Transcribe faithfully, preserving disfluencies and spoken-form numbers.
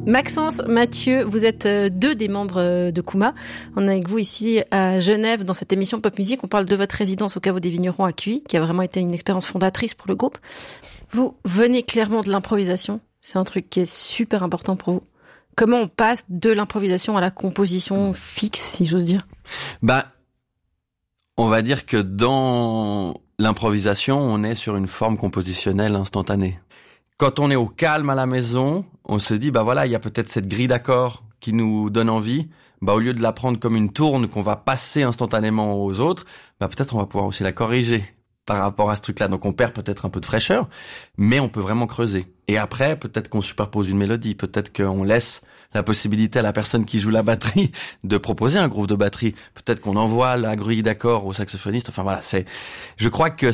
Maxence, Mathieu, vous êtes deux des membres de Kouma. On est avec vous ici à Genève dans cette émission Pop Musique. On parle de votre résidence au Caveau des Vignerons à Cuy, qui a vraiment été une expérience fondatrice pour le groupe. Vous venez clairement de l'improvisation. C'est un truc qui est super important pour vous. Comment on passe de l'improvisation à la composition fixe, si j'ose dire ? Bah, on va dire que dans l'improvisation, on est sur une forme compositionnelle instantanée. Quand on est au calme à la maison, on se dit, bah voilà, il y a peut-être cette grille d'accords qui nous donne envie. Bah, au lieu de la prendre comme une tourne qu'on va passer instantanément aux autres, bah, peut-être on va pouvoir aussi la corriger par rapport à ce truc-là. Donc, on perd peut-être un peu de fraîcheur, mais on peut vraiment creuser. Et après, peut-être qu'on superpose une mélodie, peut-être qu'on laisse la possibilité à la personne qui joue la batterie de proposer un groove de batterie. Peut-être qu'on envoie la grille d'accords au saxophoniste. Enfin, voilà, c'est, je crois que